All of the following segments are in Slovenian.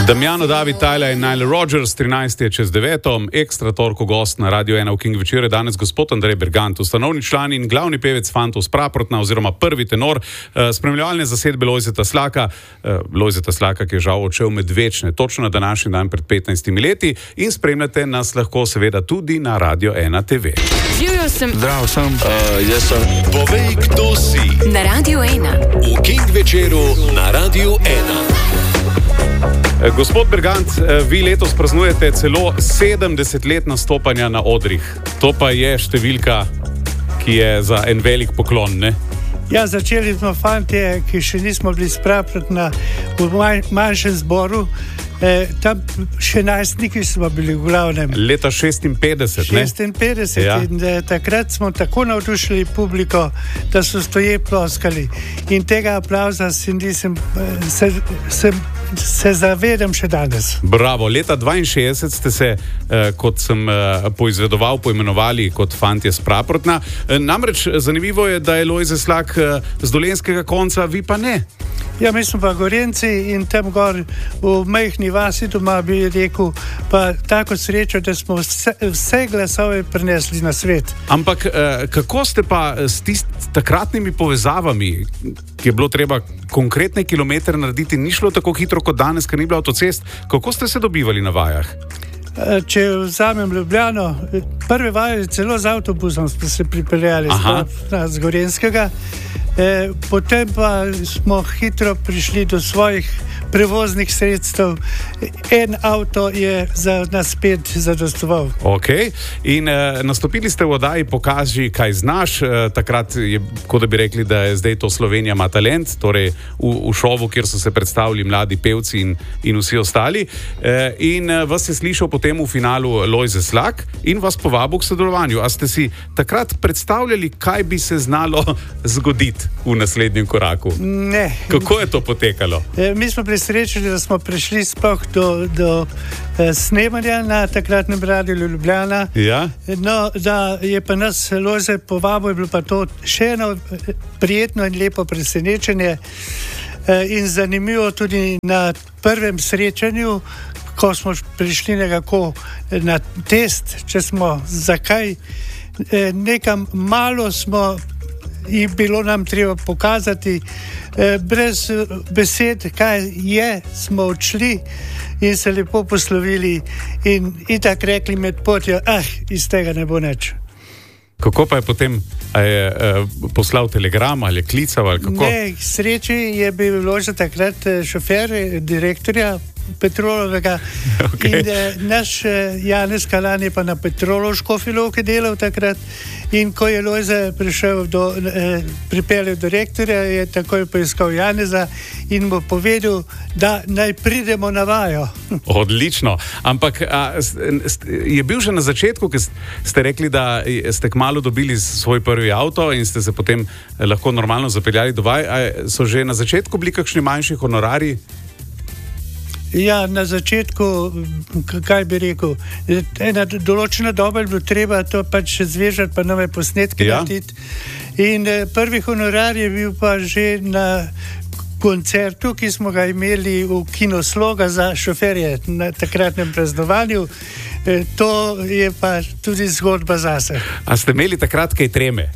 Damjano, David, Tyler in Nile Rodgers, 13 je čez 9, ekstra torko gost na Radio 1 v King večer je danes gospod Andrej Bergant, ustanovni član in glavni pevec Fantov Spraprotna oziroma prvi tenor spremljevalne zasedbe Lojzeta Slaka. Lojzeta Slaka, ki je žal odšel med večne, točno na današnji dan pred 15 leti, in spremljate nas lahko seveda tudi na Radio 1 TV. Živjo sem. Zdravo sem. Jaz sem. Povej, kdo si. Na Radio 1. V King večeru na Radio 1. Gospod Bergant, vi letos praznujete celo 70 let nastopanja na odrih. To pa je številka, ki je za en velik poklon, ne? Ja, začeli smo fantje, ki še nismo bili Spraprotna v manjšem zboru. Tam še najstniki smo bili v glavnem. Leta 56, ne? 56, ja. In takrat smo tako navdušili publiko, da so stoje ploskali. In tega aplauza se zavedam še danes. Bravo, leta 62 ste se, kot sem poizvedoval, poimenovali kot Fantje Spraprotna. Namreč zanimivo je, da je Lojze Slak z dolenjskega konca, vi pa ne. Ja, mi smo pa Gorenci in tam gor v majhni vasi doma bi rekel, pa tako srečo, da smo vse glasove prinesli na svet. Ampak kako ste pa s takratnimi povezavami, ki je bilo treba konkretne kilometre narediti, ni šlo tako hitro kot danes, ker ni bilo avtocest, kako ste se dobivali na vajah? Če vzamem Ljubljano, prve vaje celo z avtobusom smo se pripeljali z Gorenjskega, potem pa smo hitro prišli do svojih prevoznih sredstev. En avto je za nas 5 zadostoval. Ok, in nastopili ste v oddaji Pokaži, kaj znaš. Takrat je, kot da bi rekli, da je zdaj to Slovenija ima talent, torej v šovu, kjer so se predstavili mladi pevci in vsi ostali. In vas je slišal potem v finalu Lojze Slak in vas povabil k sodelovanju. A ste si takrat predstavljali, kaj bi se znalo zgoditi v naslednjem koraku? Ne. Kako je to potekalo? Mi smo presrečeni, da smo prišli sploh do snemanja na takratnem Radiu Ljubljana. Ja? No, da je pa nas Lojze povabil, je bilo pa to še eno prijetno in lepo presenečenje. In zanimivo tudi na prvem srečanju, ko smo prišli nekako na test, če smo zakaj, nekam malo smo in bilo nam treba pokazati, brez besed, kaj je, smo odšli in se lepo poslovili in tako rekli med potjo, iz tega ne bo nič. Kako pa je potem, poslal telegram ali klical ali kako? Ne, sreči je bil že takrat šofer direktorja Petrolovega. Okay. In naš Janez Kalan je pa na Petrolu v Škofji Loki delal takrat in ko je Lojze pripeljal do rektorja, je takoj poiskal Janeza in mu povedal, da naj pridemo na vajo. Odlično, ampak je bil že na začetku, ki ste rekli, da ste kmalu dobili svoj prvi avto in ste se potem lahko normalno zapeljali do vaj, so že na začetku bili kakšni manjši honorari? Ja, na začetku, kaj bi rekel, ena določena doba je bilo treba to pač zvežati, pa nove posnetke narediti. In prvi honorar je bil pa že na koncertu, ki smo ga imeli v Kino Sloga za šoferje na takratnem praznovanju. To je pa tudi zgodba zase. A ste imeli takrat kaj treme?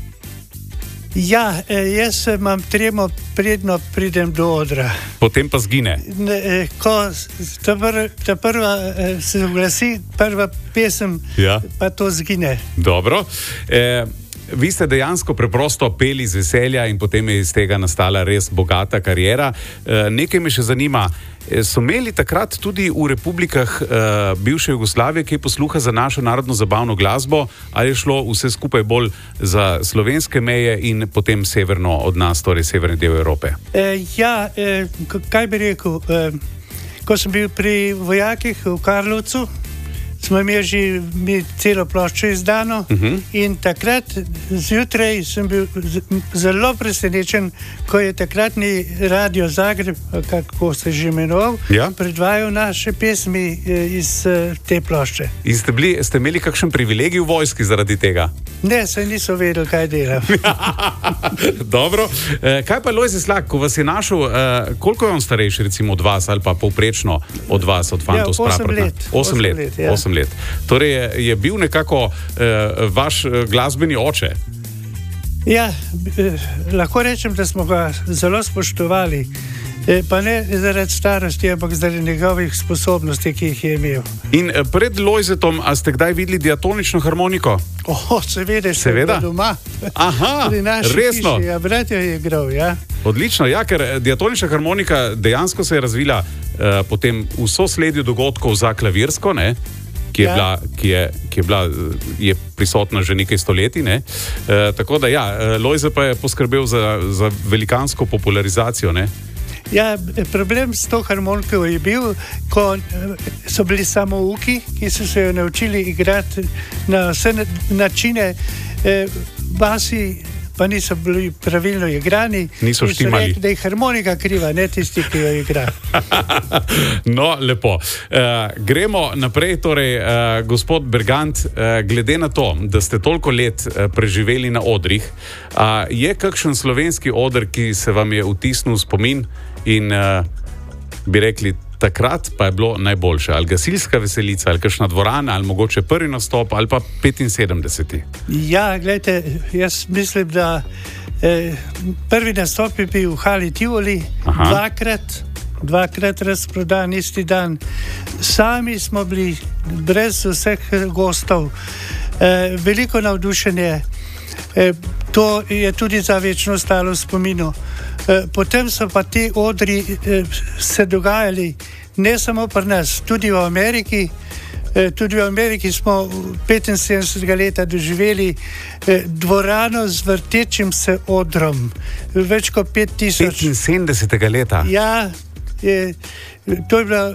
Ja, jaz imam tremo predno pridem do odra. Potem pa zgine. Ko ta prva se oglasi, prva pesem, pa to zgine. Dobro. Vi ste dejansko preprosto peli z veselja in potem je iz tega nastala res bogata kariera. Nekaj me še zanima, so imeli takrat tudi v republikah bivše Jugoslavije kaj posluha za našo narodno zabavno glasbo, ali je šlo vse skupaj bolj za slovenske meje in potem severno od nas, torej severni del Evrope? Kaj bi rekel, ko sem bil pri vojakih v Karlovcu, smo imeli že celo ploščo izdano in takrat zjutraj sem bil zelo presenečen, ko je takratni Radio Zagreb, kako se že imenoval, predvajal naše pesmi iz te plošče. In ste imeli kakšen privilegij v vojski zaradi tega? Ne, saj niso vedeli, kaj delam. Dobro. Kaj pa Lojze Slak, ko vas je našel, koliko je on starejši recimo od vas ali pa povprečno od vas, od fantov s Praprotna? 8 let. Torej je bil nekako vaš glasbeni oče. Ja, lahko rečem, da smo ga zelo spoštovali. Pa ne zaradi starosti, ampak zaradi njegovih sposobnosti, ki jih je imel. In pred Lojzetom, a ste kdaj videli diatonično harmoniko? Seveda. Doma. Aha, resno. Ja, brat jo je igral, ja. Odlično, ja, ker diatonična harmonika dejansko se je razvila potem v sosledju dogodkov za klavirsko, ne? Ki je prisotna že nekaj stoletij. Ne? Tako da Lojze pa je poskrbel za velikansko popularizacijo. Ne? Ja, problem s to harmoniko je bil, ko so bili samouki, ki so se jo naučili igrati na vse načine, basi pa niso bili pravilno igrani. Niso štimali. Rekli, da je harmonika kriva, ne tisti, ki jo igra. No, lepo. Gremo naprej. Torej, gospod Bergant, glede na to, da ste toliko let preživeli na odrih, je kakšen slovenski oder, ki se vam je vtisnil v spomin in bi rekli, takrat pa je bilo najboljše? Ali gasilska veselica, ali kakšna dvorana, ali mogoče prvi nastop, ali pa 75. Ja, gledajte, jaz mislim, da prvi nastop je bil v Hali Tivoli, dvakrat razprodan isti dan. Sami smo bili brez vseh gostov, veliko navdušenje. To je tudi za večno ostalo v spominu. Potem so pa ti odri se dogajali ne samo pri nas, tudi v Ameriki. Tudi v Ameriki smo 75. leta doživeli dvorano z vrtečim se odrom. Več kot 5000. 75. leta? Ja, to je bil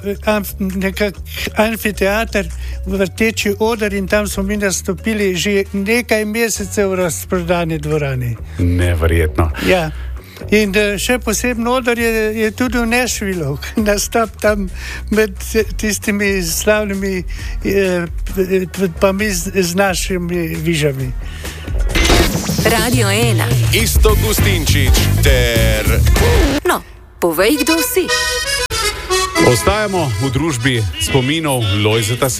amfiteater, vrteči oder in tam smo mi nastopili že nekaj mesecev v razprodani dvorani. Neverjetno. Ja. In še posebno odor je tudi v Nashvillu, nastop tam med tistimi slavnimi pa mi z našimi vižami. Radio 1. Iztok Gustinčič ter... No, povej, kdo si. Ostajamo v družbi spominov Lojzeta Slaka.